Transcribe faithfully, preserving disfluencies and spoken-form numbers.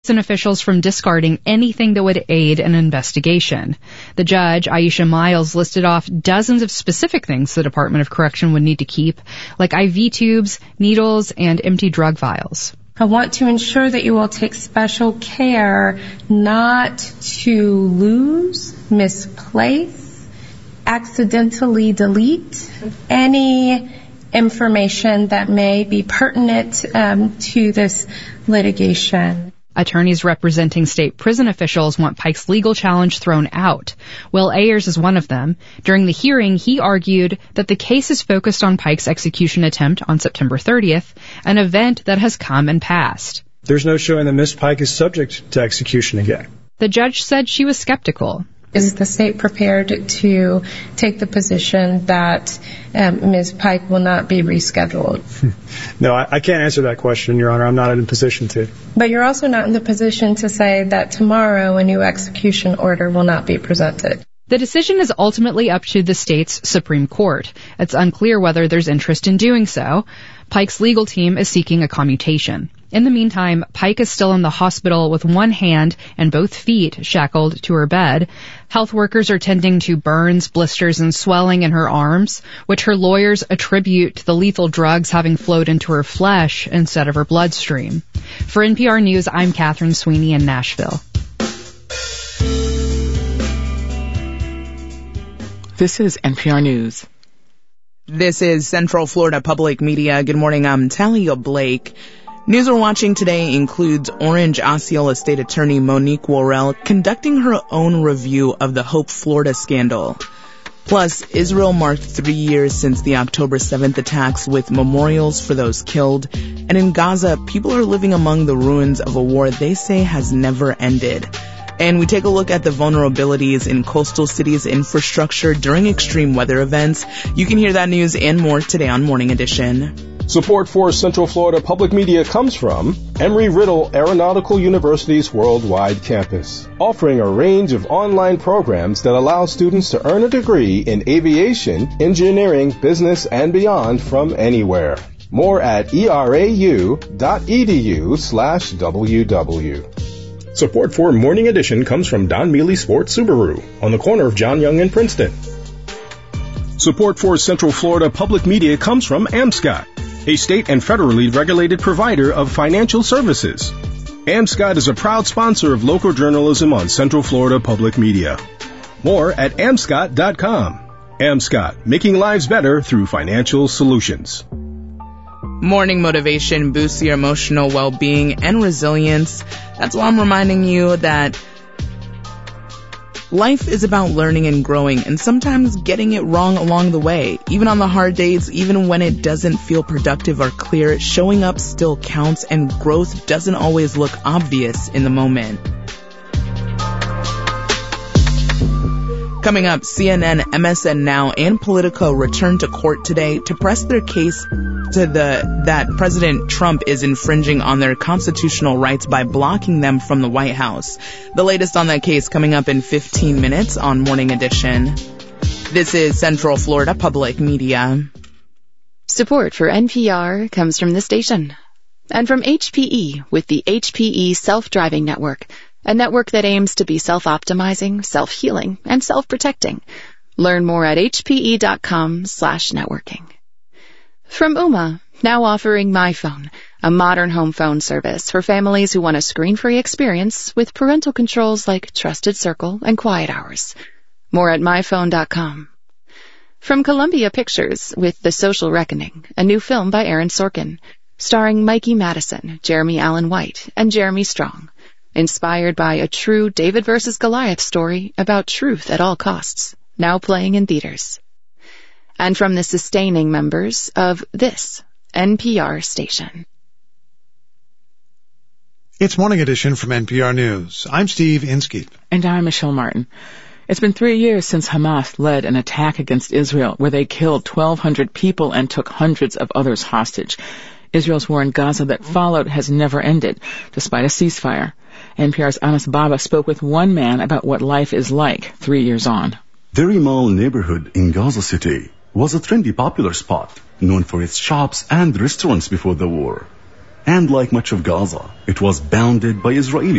and officials from discarding anything that would aid an investigation. The judge, Aisha Miles, listed off dozens of specific things the Department of Correction would need to keep, like I V tubes, needles, and empty drug vials. I want to ensure that you will take special care not to lose, misplace, accidentally delete any information that may be pertinent um, to this litigation. Attorneys representing state prison officials want Pike's legal challenge thrown out. Will Ayers is one of them. During the hearing, he argued that the case is focused on Pike's execution attempt on September thirtieth, an event that has come and passed. There's no showing that Miss Pike is subject to execution again. The judge said she was skeptical. Is the state prepared to take the position that um, Miz Pike will not be rescheduled? No, I, I can't answer that question, Your Honor. I'm not in a position to. But you're also not in the position to say that tomorrow a new execution order will not be presented. The decision is ultimately up to the state's Supreme Court. It's unclear whether there's interest in doing so. Pike's legal team is seeking a commutation. In the meantime, Pike is still in the hospital with one hand and both feet shackled to her bed. Health workers are tending to burns, blisters, and swelling in her arms, which her lawyers attribute to the lethal drugs having flowed into her flesh instead of her bloodstream. For N P R News, I'm Catherine Sweeney in Nashville. This is N P R News. This is Central Florida Public Media. Good morning, I'm Talia Blake. News we're watching today includes Orange Osceola State Attorney Monique Worrell conducting her own review of the Hope Florida scandal. Plus, Israel marked three years since the October seventh attacks with memorials for those killed. And in Gaza, people are living among the ruins of a war they say has never ended. And we take a look at the vulnerabilities in coastal cities' infrastructure during extreme weather events. You can hear that news and more today on Morning Edition. Support for Central Florida Public Media comes from Embry-Riddle Aeronautical University's worldwide campus, offering a range of online programs that allow students to earn a degree in aviation, engineering, business, and beyond from anywhere. More at erau.edu slash ww. Support for Morning Edition comes from Don Mealy Sports Subaru on the corner of John Young and Princeton. Support for Central Florida Public Media comes from AmScott, a state and federally regulated provider of financial services. AmScott is a proud sponsor of local journalism on Central Florida Public Media. More at amscott dot com. AmScott, making lives better through financial solutions. Morning motivation boosts your emotional well-being and resilience. That's why I'm reminding you that life is about learning and growing, and sometimes getting it wrong along the way. Even on the hard days, even when it doesn't feel productive or clear, showing up still counts, and growth doesn't always look obvious in the moment. Coming up, C N N, M S N Now, and Politico return to court today to press their case to the that President Trump is infringing on their constitutional rights by blocking them from the White House. The latest on that case coming up in fifteen minutes on Morning Edition. This is Central Florida Public Media. Support for N P R comes from the station and from H P E with the H P E Self-Driving Network, a network that aims to be self-optimizing, self-healing, and self-protecting. Learn more at hpe.com slash networking. From Ooma, now offering MyPhone, a modern home phone service for families who want a screen-free experience with parental controls like Trusted Circle and Quiet Hours. More at my phone dot com. From Columbia Pictures with The Social Reckoning, a new film by Aaron Sorkin, starring Mikey Madison, Jeremy Allen White, and Jeremy Strong. Inspired by a true David versus Goliath story about truth at all costs, now playing in theaters. And from the sustaining members of this N P R station. It's Morning Edition from N P R News. I'm Steve Inskeep. And I'm Michelle Martin. It's been three years since Hamas led an attack against Israel where they killed twelve hundred people and took hundreds of others hostage. Israel's war in Gaza that followed has never ended, despite a ceasefire. N P R's Anas Baba spoke with one man about what life is like three years on. The Rimal neighborhood in Gaza City was a trendy, popular spot, known for its shops and restaurants before the war. And like much of Gaza, it was bounded by Israeli